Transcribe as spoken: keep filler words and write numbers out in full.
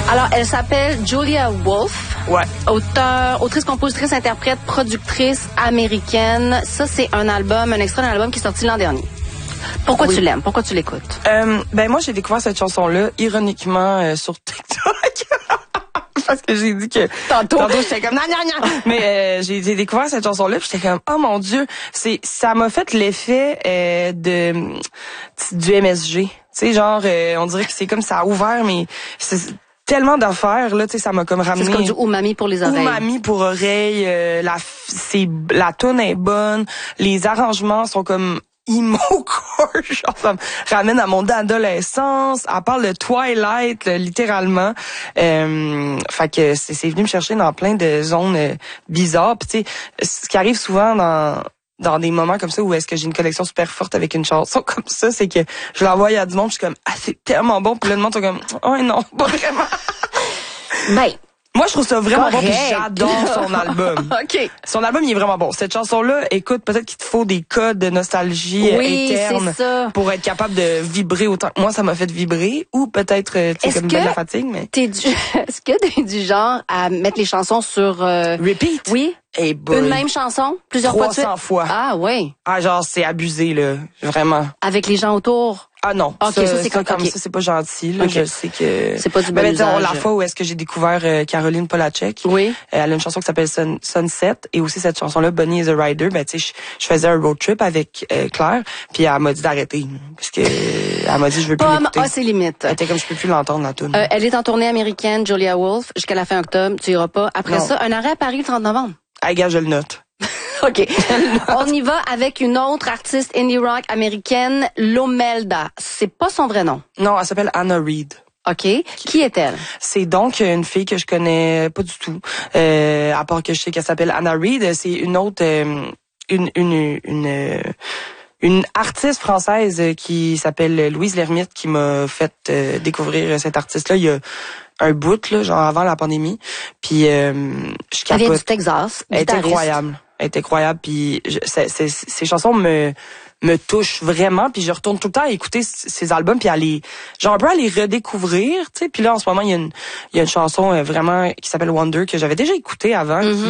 Alors, elle s'appelle Julia Wolf. Ouais. Auteur, autrice, compositrice, interprète, productrice américaine. Ça, c'est un album, un extrait d'un album qui est sorti l'an dernier. Pourquoi oui. tu l'aimes? Pourquoi tu l'écoutes? Euh, ben moi, j'ai découvert cette chanson-là, ironiquement, euh, sur TikTok. Parce que j'ai dit que... Tantôt. Tantôt, j'étais comme... Non, non, non. Mais euh, j'ai, j'ai découvert cette chanson-là, puis j'étais comme... Oh mon Dieu! C'est, ça m'a fait l'effet euh, de du M S G. Tu sais, genre, euh, on dirait que c'est comme ça a ouvert, mais... c'est tellement d'affaires, là, tu sais, ça m'a comme ramené... C'est comme du umami pour les oreilles. Umami pour oreilles. Euh, la, c'est, la toune est bonne. Les arrangements sont comme... emo core, genre ça me ramène à mon adolescence. Elle parle de Twilight, là, littéralement. Euh, fait que c'est, c'est venu me chercher dans plein de zones euh, bizarres. Puis tu sais, ce qui arrive souvent dans dans des moments comme ça où est-ce que j'ai une connexion super forte avec une chanson comme ça, c'est que je l'envoie à du monde, je suis comme ah c'est tellement bon, puis là le monde sont comme oh non pas vraiment. Ben. Moi, je trouve ça vraiment Correct. Bon, puis j'adore son album. OK. Son album, il est vraiment bon. Cette chanson-là, écoute, peut-être qu'il te faut des codes de nostalgie oui, éterne c'est ça. Pour être capable de vibrer autant que moi, ça m'a fait vibrer. Ou peut-être, tu sais, comme de la fatigue, mais... T'es du... Est-ce que t'es du genre à mettre les chansons sur... Euh... Repeat? Oui. Hey boy. Une même chanson? Plusieurs fois de suite? trois cents fois. Ah, oui. Ah, genre, c'est abusé, là. Vraiment. Avec les gens autour? Ah non, okay, ça, ça c'est ça, comme, comme okay. ça c'est pas gentil là, okay. je sais que c'est pas du bon ben, usage. La fois où est-ce que j'ai découvert euh, Caroline Polachek, oui, elle a une chanson qui s'appelle Sun, Sunset et aussi cette chanson là Bunny is a Rider, ben tu sais je, je faisais un road trip avec euh, Claire, puis elle m'a dit d'arrêter parce que elle m'a dit je veux plus Pomme l'écouter. a ses limites. Elle était comme je peux plus l'entendre la tune. Euh, elle est en tournée américaine Julia Wolf jusqu'à la fin octobre, tu iras pas. Après non. ça, un arrêt à Paris le trente novembre. Ah gars, je le note. OK. On y va avec une autre artiste indie rock américaine, Lomelda. C'est pas son vrai nom. Non, elle s'appelle Anna Reid. OK. Qui est-elle? C'est donc une fille que je connais pas du tout. Euh, à part que je sais qu'elle s'appelle Anna Reid. C'est une autre... Euh, une... une, une euh, une artiste française qui s'appelle Louise Lermite qui m'a fait euh, découvrir cette artiste-là il y a un bout, là, genre avant la pandémie. Puis euh, je capote. Elle vient du Texas. Elle est incroyable. Elle est incroyable. Puis je, c'est, c'est, ces chansons me me touchent vraiment. Puis je retourne tout le temps à écouter ces albums puis à les genre un peu à les redécouvrir. Tu sais. Puis là en ce moment il y a une il y a une chanson vraiment qui s'appelle Wonder que j'avais déjà écoutée avant. Mm-hmm.